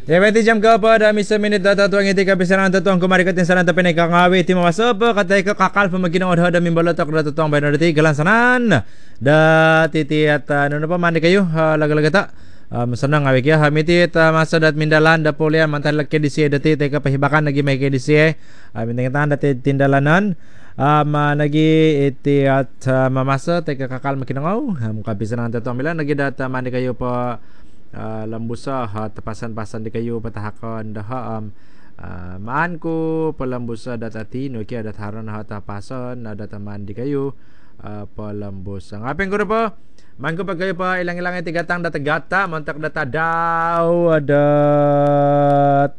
Ya, beti jam ke apa? Dah misa minit data tuang iti kapisaran tuang kumari katin sanan tapi nak ngawi ti masa apa kata ke kakal pemakin orang ada mimbala tak ada tuang bayar nanti gelan sanan. Da titi ata nuna pa mandi kayu laga-laga tak. Senang ngawi kia hamiti ta masa dat mindalan da polian mantan laki di sini dati teka pahibakan lagi mai ke di sini. Minta kita dati tindalanan. Nagi iti at mamasa teka kakal makin ngau. Kapisaran tuang bilang lagi data mandi kayu pa lambusa tapasan-pasan di kayu patahakan dah maan ko palambusa datati no kia datharan tapasan dataman di kayu palambusa ngapeng ko pa man ko pag kayo pa ilang-ilang iti gatang datagata mantak data daw adat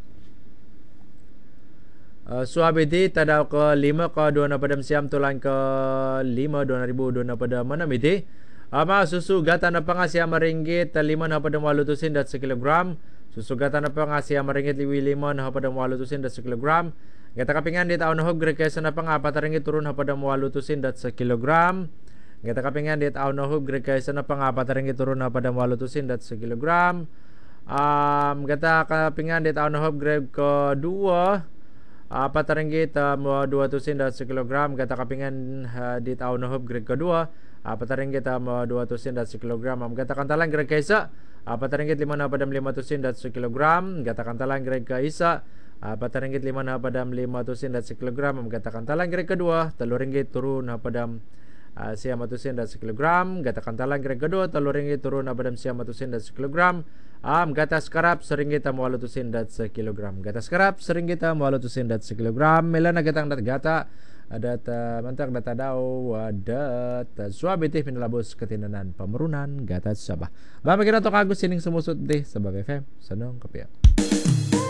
suabe di tadaw ke 5 ke 2 na padam siam tulan ke 5 2000 na pada mana miti susu gata na pangasya maringgit 5 na padang 800 dat sekilogram. Susu gata na pangasya maringgit 5 na padang 800 dat sekilogram. Gata kapingan di taon na hog kaysa na pang 4 ringgit turun na padang 800 dat sekilogram. Gata kapingan di taon na hog kaysa na pang 4 ringgit turun na padang 800 dat sekilogram. Gata kapingan di taon na hog ke 2 4 ringgit 200 dat sekilogram. Gata kapingan di taon na hog ke 2 pataring kita 200 dat sekilogram. Gata kantalan greg kaisa pataring 5 na padam 500 dat sekilogram. Gata kantalan greg kaisa pataring 5 na padam 500 dat sekilogram. Gata kantalan greg kedua 3 ringgit turun na padam 100 dat sekilogram. Gata kantalan greg kedua 3 ringgit turun na padam 100 dat sekilogram. Gata skarap seringgit 800 dat sekilogram. Gata skarap seringgit 800 dat sekilogram. Mela na gatang dat gata adat mantak data daw adat suabiti pinalabos ketinanan pamerunan gatat Sabah. Ba magina to kagus sining sumusot di sa Sabah FM sanong kapya.